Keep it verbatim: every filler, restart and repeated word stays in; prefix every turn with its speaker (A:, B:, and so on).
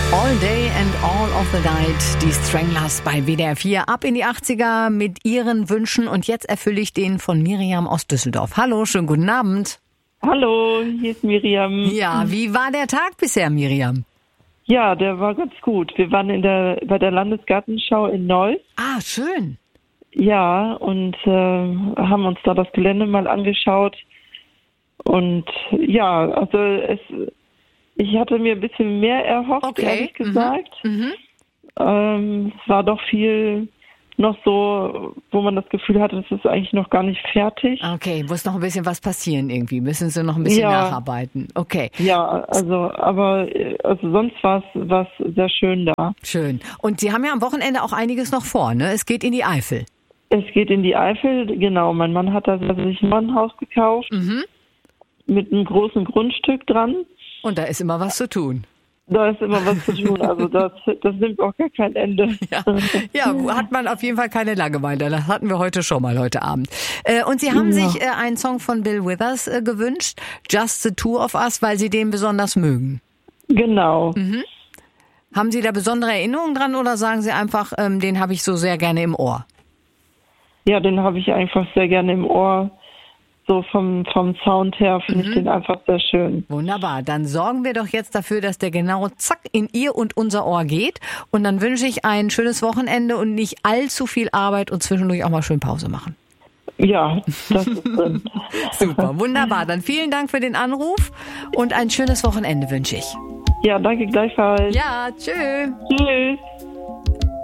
A: All Day and All of the Night, die Stranglers bei W D R vier. Ab in die achtziger mit ihren Wünschen und jetzt erfülle ich den von Miriam aus Düsseldorf. Hallo, schönen guten Abend.
B: Hallo, hier ist Miriam.
A: Ja, wie war der Tag bisher, Miriam?
B: Ja, der war ganz gut. Wir waren in der bei der Landesgartenschau in Neuss.
A: Ah, schön.
B: Ja, und äh, haben uns da das Gelände mal angeschaut. Und ja, also es... Ich hatte mir ein bisschen mehr erhofft,
A: okay.
B: ehrlich gesagt.
A: Mhm.
B: Ähm, es war doch viel noch so, wo man das Gefühl hatte, es ist eigentlich noch gar nicht fertig.
A: Okay, muss noch ein bisschen was passieren irgendwie. Müssen Sie noch ein bisschen
B: ja.
A: nacharbeiten. Okay.
B: Ja, also, aber also sonst war es sehr schön da.
A: Schön. Und Sie haben ja am Wochenende auch einiges noch vor, ne? Es geht in die Eifel.
B: Es geht in die Eifel, genau. Mein Mann hat da sich ein Mannhaus gekauft
A: Mhm.
B: mit einem großen Grundstück dran.
A: Und da ist immer was zu tun.
B: Da ist immer was zu tun, also das, das nimmt auch gar kein Ende.
A: Ja. ja, hat man auf jeden Fall keine Langeweile. Das hatten wir heute schon mal, heute Abend. Äh, und Sie haben ja. sich äh, einen Song von Bill Withers äh, gewünscht, Just the Two of Us, weil Sie den besonders mögen.
B: Genau.
A: Mhm. Haben Sie da besondere Erinnerungen dran oder sagen Sie einfach, ähm, den habe ich so sehr gerne im Ohr?
B: Ja, den habe ich einfach sehr gerne im Ohr. So vom, vom Sound her finde mhm. ich den einfach sehr schön.
A: Wunderbar, dann sorgen wir doch jetzt dafür, dass der genau zack in Ihr und unser Ohr geht. Und dann wünsche ich ein schönes Wochenende und nicht allzu viel Arbeit und zwischendurch auch mal schön Pause machen.
B: Ja, das ist drin.
A: Super, wunderbar. Dann vielen Dank für den Anruf und ein schönes Wochenende wünsche ich.
B: Ja, danke gleichfalls.
A: Ja, tschö.
B: Tschüss.